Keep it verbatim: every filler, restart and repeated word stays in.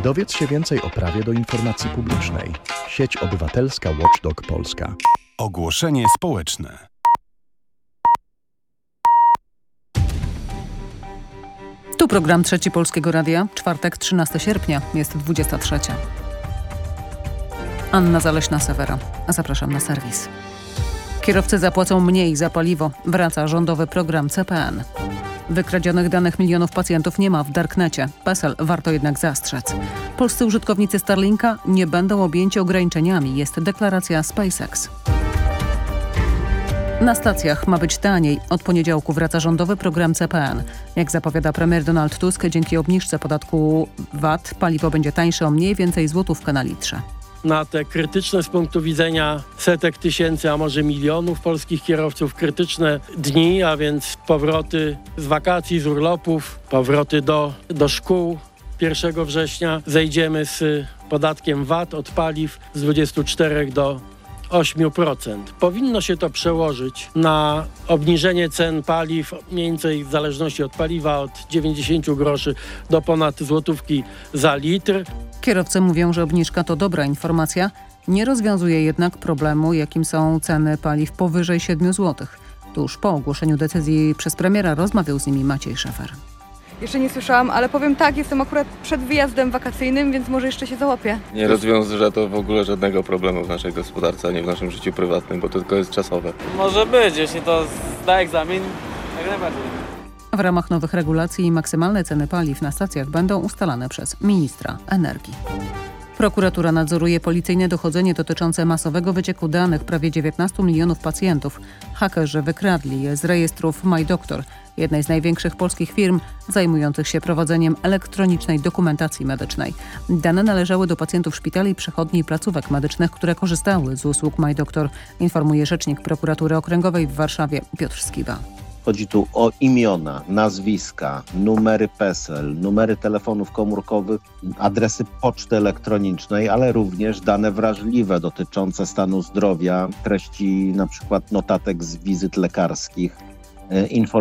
Dowiedz się więcej o prawie do informacji publicznej. Sieć Obywatelska Watchdog Polska. Ogłoszenie społeczne. Tu program Trzeci Polskiego Radia. Czwartek, trzynastego sierpnia. Jest dwudziesta trzecia. Anna Zaleśna-Sewera. Zapraszam na serwis. Kierowcy zapłacą mniej za paliwo. Wraca rządowy program C P N. Wykradzionych danych milionów pacjentów nie ma w darknecie. PESEL warto jednak zastrzec. Polscy użytkownicy Starlinka nie będą objęci ograniczeniami. Jest deklaracja SpaceX. Na stacjach ma być taniej. Od poniedziałku wraca rządowy program C P N. Jak zapowiada premier Donald Tusk, dzięki obniżce podatku V A T paliwo będzie tańsze o mniej więcej złotówkę na litrze. Na te krytyczne z punktu widzenia setek tysięcy, a może milionów polskich kierowców krytyczne dni, a więc powroty z wakacji, z urlopów, powroty do, do szkół. pierwszego września zejdziemy z podatkiem V A T od paliw z dwudziestu czterech do ośmiu procent. Powinno się to przełożyć na obniżenie cen paliw, mniej więcej w zależności od paliwa, od dziewięćdziesięciu groszy do ponad złotówki za litr. Kierowcy mówią, że obniżka to dobra informacja, nie rozwiązuje jednak problemu, jakim są ceny paliw powyżej siedmiu złotych. Tuż po ogłoszeniu decyzji przez premiera rozmawiał z nimi Maciej Szefer. Jeszcze nie słyszałam, ale powiem tak, jestem akurat przed wyjazdem wakacyjnym, więc może jeszcze się załapię. Nie rozwiąże to w ogóle żadnego problemu w naszej gospodarce, ani w naszym życiu prywatnym, bo to tylko jest czasowe. Może być, jeśli to zda egzamin, jak najbardziej. W ramach nowych regulacji maksymalne ceny paliw na stacjach będą ustalane przez ministra energii. Prokuratura nadzoruje policyjne dochodzenie dotyczące masowego wycieku danych prawie dziewiętnastu milionów pacjentów. Hakerzy wykradli je z rejestrów MyDoktor, jednej z największych polskich firm zajmujących się prowadzeniem elektronicznej dokumentacji medycznej. Dane należały do pacjentów szpitali, przychodni i placówek medycznych, które korzystały z usług MyDoktor, informuje rzecznik Prokuratury Okręgowej w Warszawie Piotr Skiba. Chodzi tu o imiona, nazwiska, numery PESEL, numery telefonów komórkowych, adresy poczty elektronicznej, ale również dane wrażliwe dotyczące stanu zdrowia, treści na przykład notatek z wizyt lekarskich, informacji